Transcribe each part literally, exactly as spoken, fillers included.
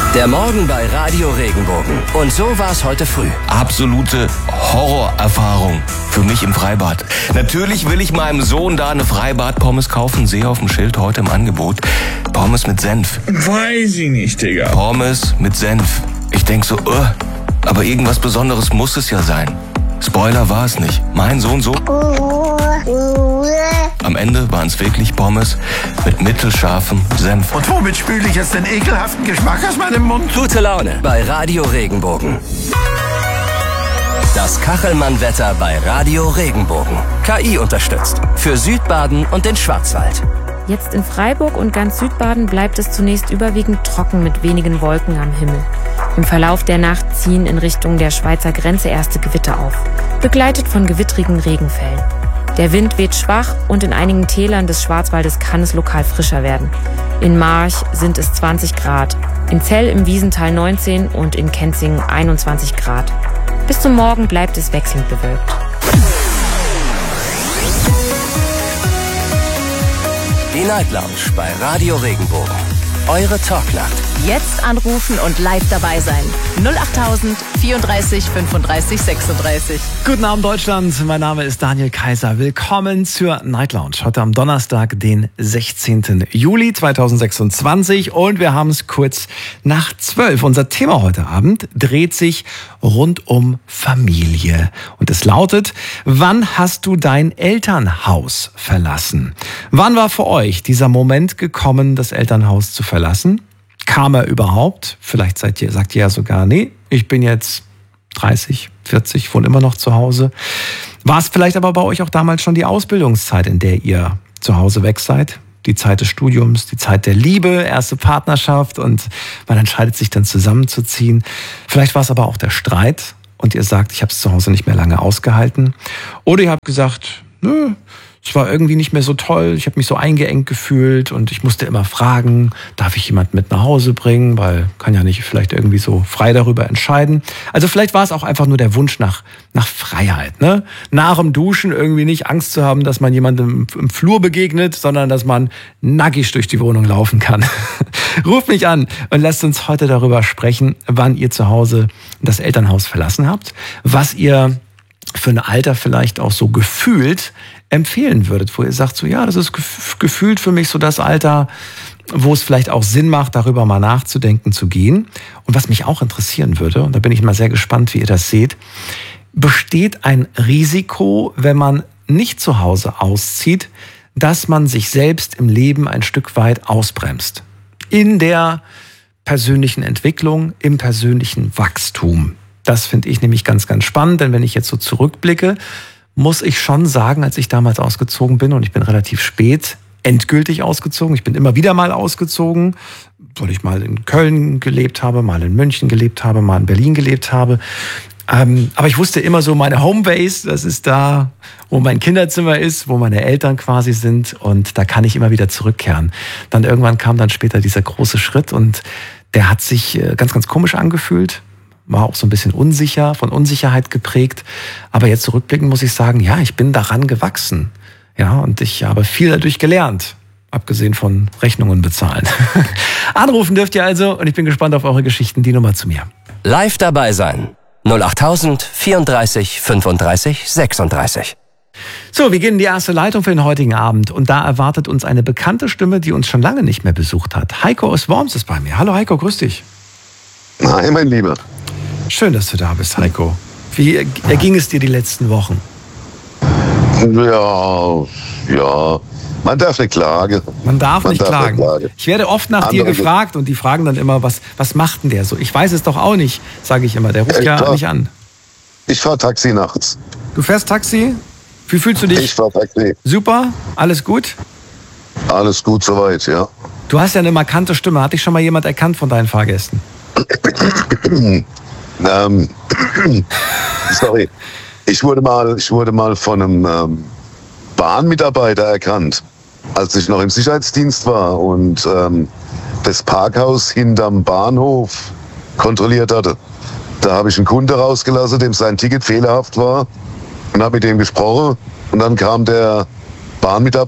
Der Morgen bei Radio Regenbogen. Und so war es heute früh. Absolute Horrorerfahrung für mich im Freibad. Natürlich will ich meinem Sohn da eine Freibad-Pommes kaufen. Sehe auf dem Schild heute im Angebot. Pommes mit Senf. Weiß ich nicht, Digga. Pommes mit Senf. Ich denk so, uh, aber irgendwas Besonderes muss es ja sein. Spoiler war es nicht. Mein Sohn so. Am Ende waren es wirklich Pommes mit mittelscharfem Senf. Und womit spüle ich jetzt den ekelhaften Geschmack aus meinem Mund? Gute Laune bei Radio Regenbogen. Das Kachelmann-Wetter bei Radio Regenbogen. K I unterstützt. Für Südbaden und den Schwarzwald. Jetzt in Freiburg und ganz Südbaden bleibt es zunächst überwiegend trocken mit wenigen Wolken am Himmel. Im Verlauf der Nacht ziehen in Richtung der Schweizer Grenze erste Gewitter auf, begleitet von gewittrigen Regenfällen. Der Wind weht schwach und in einigen Tälern des Schwarzwaldes kann es lokal frischer werden. In March sind es zwanzig Grad, in Zell im Wiesental neunzehn und in Kenzingen einundzwanzig Grad. Bis zum Morgen bleibt es wechselnd bewölkt. Die Night Lounge bei Radio Regenbogen. Eure Talknacht. Jetzt anrufen und live dabei sein. null achttausend vierunddreißig fünfunddreißig sechsunddreißig. Guten Abend Deutschland, mein Name ist Daniel Kaiser. Willkommen zur Night Lounge. Heute am Donnerstag, den sechzehnten Juli zweitausendsechsundzwanzig und wir haben es kurz nach zwölf. Unser Thema heute Abend dreht sich rund um Familie. Und es lautet, wann hast du dein Elternhaus verlassen? Wann war für euch dieser Moment gekommen, das Elternhaus zu verlassen? Kam er überhaupt? Vielleicht seid ihr, sagt ihr ja sogar, nee, ich bin jetzt dreißig, vierzig, wohne immer noch zu Hause. War es vielleicht aber bei euch auch damals schon die Ausbildungszeit, in der ihr zu Hause weg seid? Die Zeit des Studiums, die Zeit der Liebe, erste Partnerschaft und man entscheidet sich dann zusammenzuziehen. Vielleicht war es aber auch der Streit und ihr sagt, ich habe es zu Hause nicht mehr lange ausgehalten. Oder ihr habt gesagt, nö, es war irgendwie nicht mehr so toll, ich habe mich so eingeengt gefühlt und ich musste immer fragen, darf ich jemanden mit nach Hause bringen, weil kann ja nicht vielleicht irgendwie so frei darüber entscheiden. Also vielleicht war es auch einfach nur der Wunsch nach, nach Freiheit, ne? Nach dem Duschen irgendwie nicht Angst zu haben, dass man jemandem im, im Flur begegnet, sondern dass man nackig durch die Wohnung laufen kann. Ruft mich an und lasst uns heute darüber sprechen, wann ihr zu Hause das Elternhaus verlassen habt, was ihr für ein Alter vielleicht auch so gefühlt empfehlen würdet, wo ihr sagt, so ja, das ist gefühlt für mich so das Alter, wo es vielleicht auch Sinn macht, darüber mal nachzudenken, zu gehen. Und was mich auch interessieren würde, und da bin ich mal sehr gespannt, wie ihr das seht, besteht ein Risiko, wenn man nicht zu Hause auszieht, dass man sich selbst im Leben ein Stück weit ausbremst. In der persönlichen Entwicklung, im persönlichen Wachstum. Das finde ich nämlich ganz, ganz spannend, denn wenn ich jetzt so zurückblicke, muss ich schon sagen, als ich damals ausgezogen bin, und ich bin relativ spät endgültig ausgezogen, ich bin immer wieder mal ausgezogen, weil ich mal in Köln gelebt habe, mal in München gelebt habe, mal in Berlin gelebt habe. Ähm, aber ich wusste immer so, meine Homebase, das ist da, wo mein Kinderzimmer ist, wo meine Eltern quasi sind und da kann ich immer wieder zurückkehren. Dann irgendwann kam dann später dieser große Schritt und der hat sich ganz, ganz komisch angefühlt. War auch so ein bisschen unsicher, von Unsicherheit geprägt. Aber jetzt zurückblickend muss ich sagen, ja, ich bin daran gewachsen. Ja, und ich habe viel dadurch gelernt. Abgesehen von Rechnungen bezahlen. Anrufen dürft ihr also und ich bin gespannt auf eure Geschichten. Die Nummer zu mir. Live dabei sein. null achttausend vierunddreißig fünfunddreißig sechsunddreißig. So, wir gehen in die erste Leitung für den heutigen Abend. Und da erwartet uns eine bekannte Stimme, die uns schon lange nicht mehr besucht hat. Heiko aus Worms ist bei mir. Hallo Heiko, grüß dich. Hi, mein Lieber. Schön, dass du da bist, Heiko. Wie erging es dir die letzten Wochen? Ja, ja, man darf nicht klagen. Man darf, man nicht, darf klagen. nicht klagen. Ich werde oft nach Andere dir gefragt und die fragen dann immer, was, was macht denn der so? Ich weiß es doch auch nicht, sage ich immer. Der ruft ja, ja nicht an. Ich fahre Taxi nachts. Du fährst Taxi? Wie fühlst du dich? Ich fahre Taxi. Super? Alles gut? Alles gut soweit, ja. Du hast ja eine markante Stimme. Hat dich schon mal jemand erkannt von deinen Fahrgästen? ähm, sorry. Ich wurde mal, ich wurde mal von einem ähm, Bahnmitarbeiter erkannt, als ich noch im Sicherheitsdienst war und ähm, das Parkhaus hinterm Bahnhof kontrolliert hatte. Da habe ich einen Kunde rausgelassen, dem sein Ticket fehlerhaft war und habe mit dem gesprochen. Und dann kam der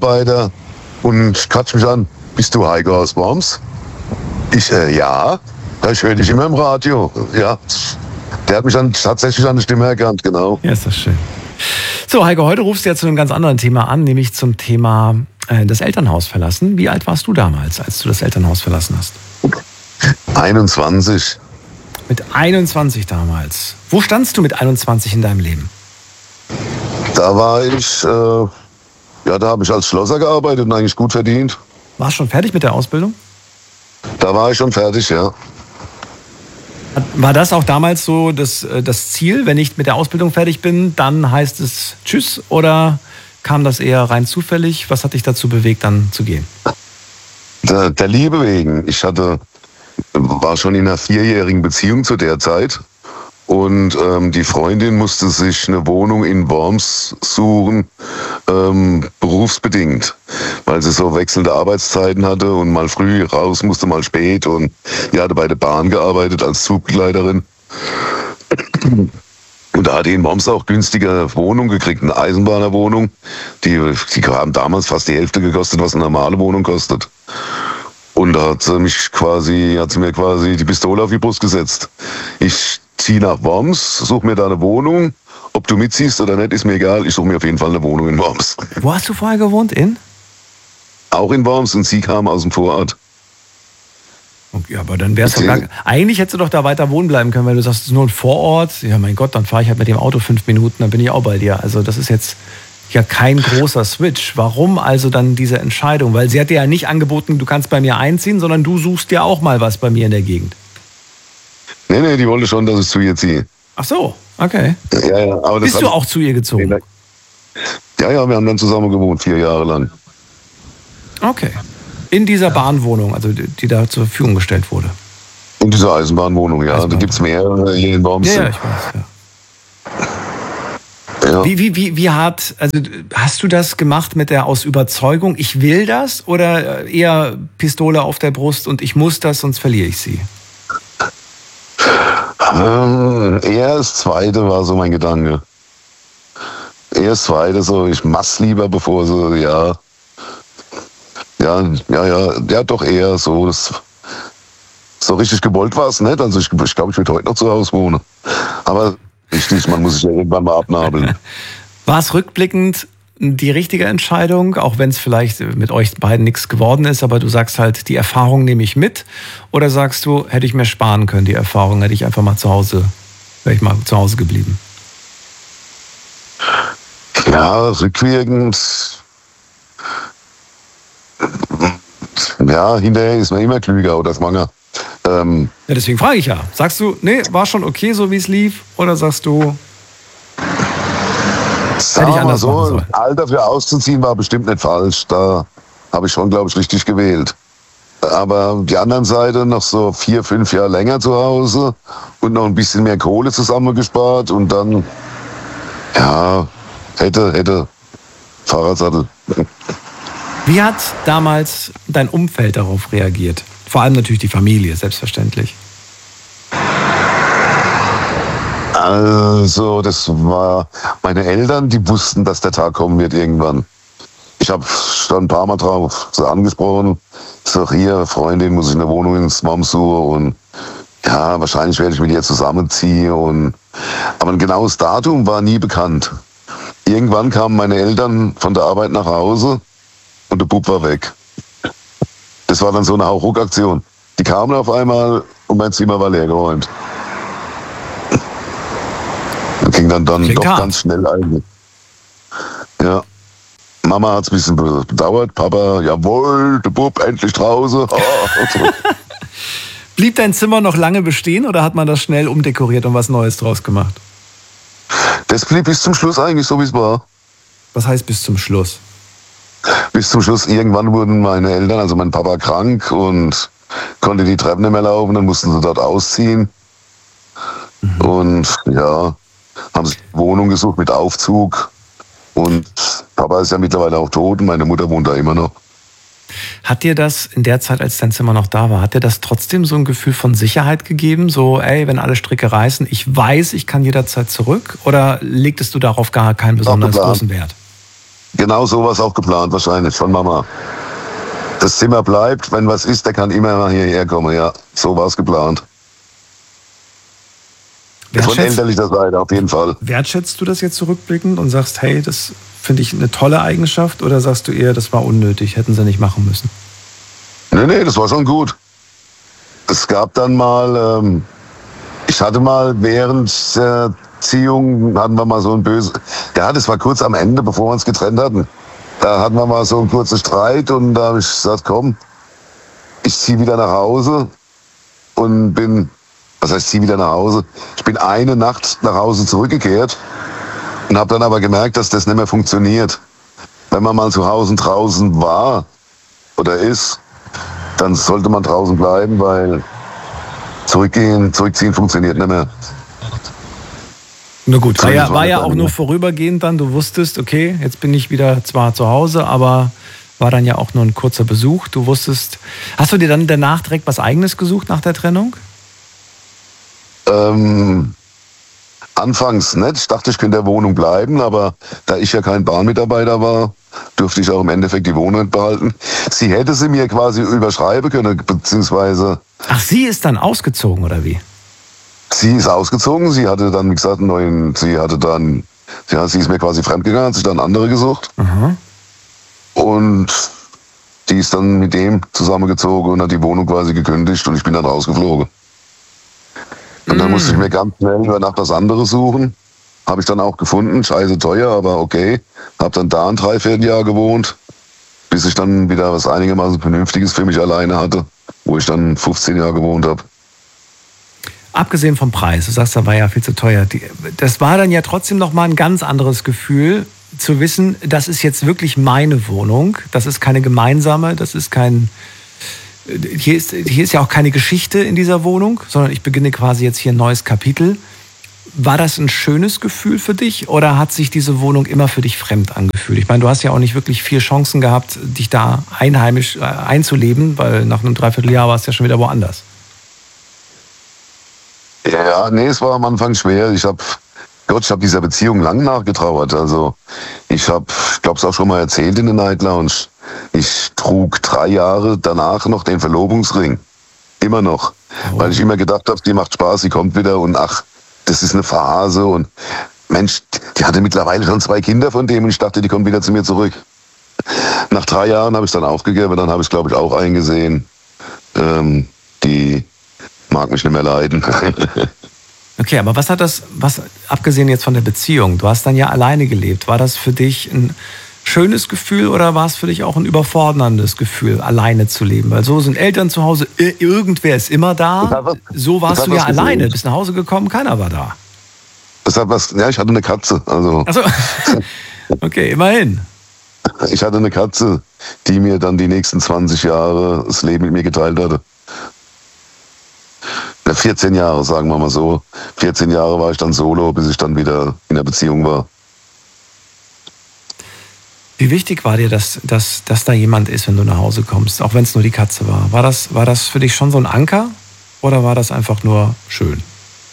Bahnmitarbeiter und quatscht mich an. Bist du Heiko aus Worms? Ich, äh, ja. Ja, ich höre dich immer im Radio. Ja, der hat mich dann tatsächlich an der Stimme erkannt, genau. Ja, ist das schön. So, Heiko, heute rufst du ja zu einem ganz anderen Thema an, nämlich zum Thema äh, das Elternhaus verlassen. Wie alt warst du damals, als du das Elternhaus verlassen hast? einundzwanzig. Mit einundzwanzig damals. Wo standst du mit einundzwanzig in deinem Leben? Da war ich, äh, ja, da habe ich als Schlosser gearbeitet und eigentlich gut verdient. Warst du schon fertig mit der Ausbildung? Da war ich schon fertig, ja. War das auch damals so das, das Ziel, wenn ich mit der Ausbildung fertig bin, dann heißt es Tschüss, oder kam das eher rein zufällig? Was hat dich dazu bewegt, dann zu gehen? Der, der Liebe wegen. Ich hatte, war schon in einer vierjährigen Beziehung zu der Zeit und ähm, die Freundin musste sich eine Wohnung in Worms suchen, ähm, berufsbedingt, weil sie so wechselnde Arbeitszeiten hatte und mal früh raus musste, mal spät, und die hatte bei der Bahn gearbeitet als Zugbegleiterin. Und da hat die in Worms auch günstige Wohnung gekriegt, eine Eisenbahnerwohnung. Die, die haben damals fast die Hälfte gekostet, was eine normale Wohnung kostet. Und da hat sie mich quasi, hat sie mir quasi die Pistole auf die Brust gesetzt. Ich ziehe nach Worms, suche mir da eine Wohnung. Ob du mitziehst oder nicht, ist mir egal. Ich suche mir auf jeden Fall eine Wohnung in Worms. Wo hast du vorher gewohnt? In? Auch in Worms, und sie kam aus dem Vorort. Okay, aber dann wär's doch gar, eigentlich hättest du doch da weiter wohnen bleiben können, weil du sagst, es ist nur ein Vorort. Ja, mein Gott, dann fahre ich halt mit dem Auto fünf Minuten, dann bin ich auch bei dir. Also das ist jetzt ja kein großer Switch. Warum also dann diese Entscheidung? Weil sie hat dir ja nicht angeboten, du kannst bei mir einziehen, sondern du suchst dir auch mal was bei mir in der Gegend. Nee, nee, die wollte schon, dass ich zu ihr ziehe. Ach so, okay. Ja, ja, aber das Bist du auch zu ihr gezogen? Ja, ja, wir haben dann zusammen gewohnt, vier Jahre lang. Okay. In dieser Bahnwohnung, also die, die da zur Verfügung gestellt wurde? In dieser Eisenbahnwohnung, ja. Eisenbahn. Da gibt es mehrere hier in Worms. Ja, ja, ich weiß, ja. Ja. Wie, wie, wie, wie hart, also hast du das gemacht mit der aus Überzeugung, ich will das, oder eher Pistole auf der Brust und ich muss das, sonst verliere ich sie? Ähm, eher das Zweite war so mein Gedanke. Eher das Zweite, so ich mach's lieber, bevor so, ja. Ja, ja, ja, ja, doch eher so. Das, so richtig gewollt war es nicht. Also ich, ich glaube, ich würde heute noch zu Hause wohnen. Aber richtig, man muss sich ja irgendwann mal abnabeln. War es rückblickend die richtige Entscheidung, auch wenn es vielleicht mit euch beiden nichts geworden ist, aber du sagst halt, die Erfahrung nehme ich mit? Oder sagst du, hätte ich mir sparen können, die Erfahrung, hätte ich einfach mal zu Hause, wäre ich mal zu Hause geblieben? Ja, rückwirkend. Ja, hinterher ist man immer klüger oder schwanger. Ähm, ja, deswegen frage ich ja. Sagst du, nee, war schon okay, so wie es lief? Oder sagst du, hätte ich anders machen sollen? So, Alter für auszuziehen war bestimmt nicht falsch. Da habe ich schon, glaube ich, richtig gewählt. Aber die anderen Seite, noch so vier, fünf Jahre länger zu Hause und noch ein bisschen mehr Kohle zusammengespart und dann, ja, hätte, hätte, Fahrradsattel. Wie hat damals dein Umfeld darauf reagiert? Vor allem natürlich die Familie, selbstverständlich. Also, das war, meine Eltern, die wussten, dass der Tag kommen wird irgendwann. Ich habe schon ein paar Mal drauf so angesprochen. Ich sag, hier, Freundin, muss ich eine Wohnung ins Worms suchen und ja, wahrscheinlich werde ich mit ihr zusammenziehen. Und, aber ein genaues Datum war nie bekannt. Irgendwann kamen meine Eltern von der Arbeit nach Hause und der Bub war weg. Das war dann so eine Hauruck-Aktion. Die kamen auf einmal und mein Zimmer war leergeräumt. Das ging dann, dann doch hart. ganz schnell eigentlich. Ja. Mama hat es ein bisschen bedauert. Papa, jawohl, der Bub endlich draußen. Oh, so. Blieb dein Zimmer noch lange bestehen oder hat man das schnell umdekoriert und was Neues draus gemacht? Das blieb bis zum Schluss eigentlich so, wie es war. Was heißt bis zum Schluss? Bis zum Schluss, irgendwann wurden meine Eltern, also mein Papa, krank und konnte die Treppen nicht mehr laufen, dann mussten sie dort ausziehen. Mhm. Und ja, haben sich eine Wohnung gesucht mit Aufzug. Und Papa ist ja mittlerweile auch tot und meine Mutter wohnt da immer noch. Hat dir das in der Zeit, als dein Zimmer noch da war, hat dir das trotzdem so ein Gefühl von Sicherheit gegeben? So, ey, wenn alle Stricke reißen, ich weiß, ich kann jederzeit zurück? Oder legtest du darauf gar keinen besonders großen Wert? Genau so war es auch geplant wahrscheinlich von Mama. Das Zimmer bleibt, wenn was ist, der kann immer hierher kommen. Ja, so war es geplant. Von elterlicher Seite, auf jeden Fall. Wertschätzt du das jetzt zurückblickend und sagst, hey, das finde ich eine tolle Eigenschaft, oder sagst du eher, das war unnötig, hätten sie nicht machen müssen? Nee, nee, das war schon gut. Es gab dann mal, ähm, ich hatte mal während der Erziehung, hatten wir mal so ein böse, ja, das war kurz am Ende, bevor wir uns getrennt hatten. Da hatten wir mal so einen kurzen Streit und da habe ich gesagt, komm, ich ziehe wieder nach Hause und bin, was heißt ziehe wieder nach Hause? Ich bin eine Nacht nach Hause zurückgekehrt und habe dann aber gemerkt, dass das nicht mehr funktioniert. Wenn man mal zu Hause draußen war oder ist, dann sollte man draußen bleiben, weil zurückgehen, zurückziehen funktioniert nicht mehr. Na gut, war ja, war ja auch nur vorübergehend dann. Du wusstest, okay, jetzt bin ich wieder zwar zu Hause, aber war dann ja auch nur ein kurzer Besuch. Du wusstest, hast du dir dann danach direkt was Eigenes gesucht nach der Trennung? Ähm, anfangs nicht. Ich dachte, ich könnte in der Wohnung bleiben, aber da ich ja kein Bahnmitarbeiter war, durfte ich auch im Endeffekt die Wohnung behalten. Sie hätte sie mir quasi überschreiben können, beziehungsweise... Ach, sie ist dann ausgezogen, oder wie? Sie ist ausgezogen, sie hatte dann, wie gesagt, einen neuen, sie hatte dann, ja, sie ist mir quasi fremdgegangen, hat sich dann andere gesucht. Aha. Und die ist dann mit dem zusammengezogen und hat die Wohnung quasi gekündigt und ich bin dann rausgeflogen. Und dann mm. musste ich mir ganz schnell über Nacht was anderes suchen. Habe ich dann auch gefunden, scheiße teuer, aber okay. Habe dann da ein Dreivierteljahr gewohnt, bis ich dann wieder was einigermaßen Vernünftiges für mich alleine hatte, wo ich dann fünfzehn Jahre gewohnt habe. Abgesehen vom Preis, du sagst, da war ja viel zu teuer. Das war dann ja trotzdem nochmal ein ganz anderes Gefühl, zu wissen, das ist jetzt wirklich meine Wohnung. Das ist keine gemeinsame, das ist kein... Hier ist, hier ist ja auch keine Geschichte in dieser Wohnung, sondern ich beginne quasi jetzt hier ein neues Kapitel. War das ein schönes Gefühl für dich oder hat sich diese Wohnung immer für dich fremd angefühlt? Ich meine, du hast ja auch nicht wirklich viele Chancen gehabt, dich da einheimisch äh, einzuleben, weil nach einem Dreivierteljahr warst du ja schon wieder woanders. Ja, nee, es war am Anfang schwer. Ich habe, Gott, ich habe dieser Beziehung lang nachgetrauert. Also ich habe, ich glaube es auch schon mal erzählt in der Night Lounge, ich trug drei Jahre danach noch den Verlobungsring. Immer noch. Oh. Weil ich immer gedacht habe, die macht Spaß, sie kommt wieder und ach, das ist eine Phase und Mensch, die hatte mittlerweile schon zwei Kinder von dem und ich dachte, die kommt wieder zu mir zurück. Nach drei Jahren habe ich es dann aufgegeben, dann habe ich es, glaube ich, auch eingesehen. Ähm, die mag mich nicht mehr leiden. Okay, aber was hat das, was, abgesehen jetzt von der Beziehung, du hast dann ja alleine gelebt, war das für dich ein schönes Gefühl oder war es für dich auch ein überforderndes Gefühl, alleine zu leben? Weil so sind Eltern zu Hause, irgendwer ist immer da, was, so warst du ja alleine, bist nach Hause gekommen, keiner war da. Das hat was, ja, ich hatte eine Katze. Also. Ach so. Okay, immerhin. Ich hatte eine Katze, die mir dann die nächsten zwanzig Jahre das Leben mit mir geteilt hatte. vierzehn Jahre, sagen wir mal so. vierzehn Jahre war ich dann solo, bis ich dann wieder in der Beziehung war. Wie wichtig war dir, dass, dass, dass da jemand ist, wenn du nach Hause kommst, auch wenn es nur die Katze war? War das, war das für dich schon so ein Anker oder war das einfach nur schön?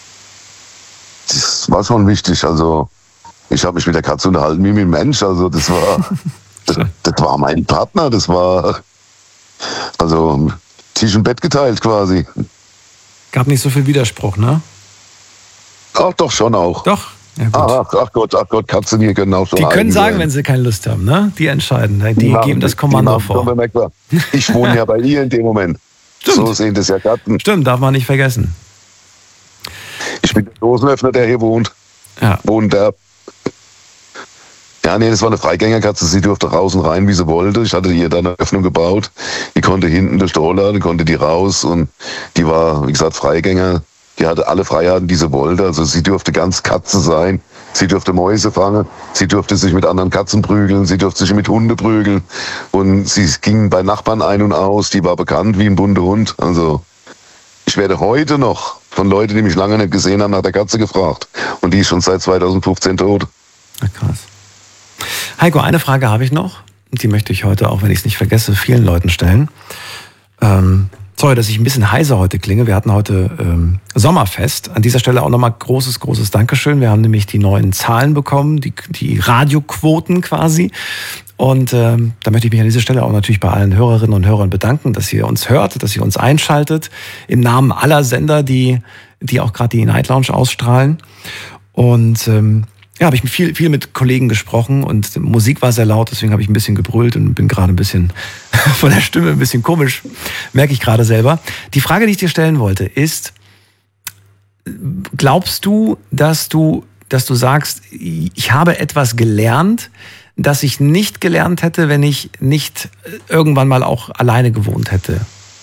Das war schon wichtig. Also ich habe mich mit der Katze unterhalten wie mit einem Mensch. Also das war, das, das war mein Partner. Das war also Tisch und Bett geteilt quasi. Gab nicht so viel Widerspruch, ne? Ach doch, schon auch. Doch? Ja, gut. Ach, ach Gott, ach Gott, Katzen hier können auch schon. Die können sagen, sein. Wenn sie keine Lust haben, ne? Die entscheiden, die ja, geben das Kommando vor. Ich wohne ja bei ihr in dem Moment. Stimmt. So sehen das ja Katzen. Stimmt, darf man nicht vergessen. Ich bin der Dosenöffner, der hier wohnt. Ja. Wohnt der. Ja, nee, das war eine Freigängerkatze. Sie durfte raus und rein, wie sie wollte. Ich hatte hier dann eine Öffnung gebaut. Die konnte hinten durch die Rollladen, konnte die raus und die war, wie gesagt, Freigänger. Die hatte alle Freiheiten, die sie wollte. Also sie durfte ganz Katze sein. Sie durfte Mäuse fangen. Sie durfte sich mit anderen Katzen prügeln. Sie durfte sich mit Hunde prügeln. Und sie ging bei Nachbarn ein und aus. Die war bekannt wie ein bunter Hund. Also ich werde heute noch von Leuten, die mich lange nicht gesehen haben, nach der Katze gefragt. Und die ist schon seit zweitausendfünfzehn tot. Na krass. Heiko, eine Frage habe ich noch. Die möchte ich heute, auch wenn ich es nicht vergesse, vielen Leuten stellen. Ähm, sorry, dass ich ein bisschen heiser heute klinge. Wir hatten heute ähm, Sommerfest. An dieser Stelle auch nochmal großes, großes Dankeschön. Wir haben nämlich die neuen Zahlen bekommen, die, die Radioquoten quasi. Und ähm, da möchte ich mich an dieser Stelle auch natürlich bei allen Hörerinnen und Hörern bedanken, dass ihr uns hört, dass ihr uns einschaltet. Im Namen aller Sender, die die auch gerade die Night Lounge ausstrahlen. Und ähm, ja, habe ich viel, viel mit Kollegen gesprochen und die Musik war sehr laut, deswegen habe ich ein bisschen gebrüllt und bin gerade ein bisschen von der Stimme ein bisschen komisch, merke ich gerade selber. Die Frage, die ich dir stellen wollte, ist, glaubst du, dass du, dass du sagst, ich habe etwas gelernt, das ich nicht gelernt hätte, wenn ich nicht irgendwann mal auch alleine gewohnt hätte?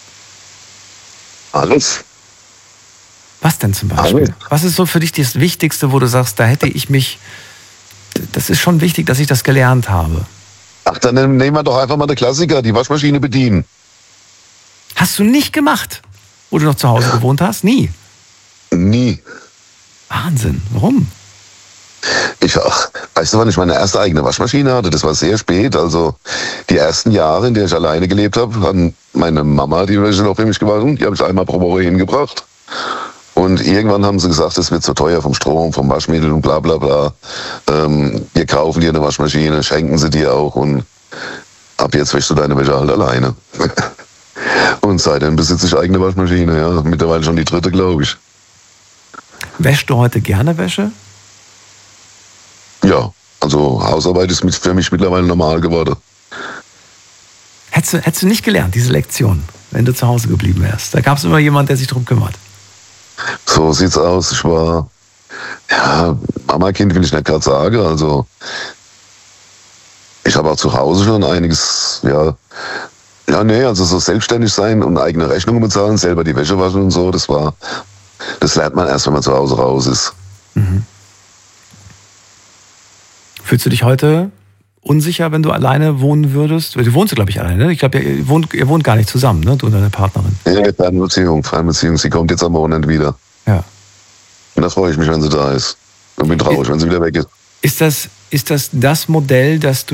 Alles. Was denn zum Beispiel? Alles. Was ist so für dich das Wichtigste, wo du sagst, da hätte ich mich, das ist schon wichtig, dass ich das gelernt habe? Ach, dann nehmen wir doch einfach mal den Klassiker, die Waschmaschine bedienen. Hast du nicht gemacht, wo du noch zu Hause gewohnt hast? Nie? Nie. Wahnsinn. Warum? Ich, ach, weißt du, wann ich meine erste eigene Waschmaschine hatte? Das war sehr spät. Also die ersten Jahre, in denen ich alleine gelebt habe, hat meine Mama die Wäsche noch für mich gewaschen. Die habe ich einmal pro Woche hingebracht. Und irgendwann haben sie gesagt, es wird zu teuer vom Strom, vom Waschmittel und bla bla bla. Ähm, wir kaufen dir eine Waschmaschine, schenken sie dir auch und ab jetzt wäschst du deine Wäsche halt alleine. Und seitdem besitze ich eigene Waschmaschine, ja. Mittlerweile schon die dritte, glaube ich. Wäschst du heute gerne Wäsche? Ja, also Hausarbeit ist mit, für mich mittlerweile normal geworden. Hättest du, hättest du nicht gelernt, diese Lektion, wenn du zu Hause geblieben wärst? Da gab es immer jemanden, der sich drum kümmert. So sieht's aus. Ich war, ja, Mama-Kind will ich nicht gerade sagen. Also ich habe auch zu Hause schon einiges, ja, ja, nee, also so selbstständig sein und eigene Rechnungen bezahlen, selber die Wäsche waschen und so, das war, das lernt man erst, wenn man zu Hause raus ist. Mhm. Fühlst du dich heute unsicher, wenn du alleine wohnen würdest? Du wohnst, glaube ich, alleine. Ich glaube, ihr wohnt, ihr wohnt gar nicht zusammen, ne? Du und deine Partnerin. Ja, Fernbeziehung, Fernbeziehung. Sie kommt jetzt am Wochenende wieder. Ja. Und da freue ich mich, wenn sie da ist. Und bin traurig, wenn sie wieder weg ist. Ist das, ist das das Modell, das du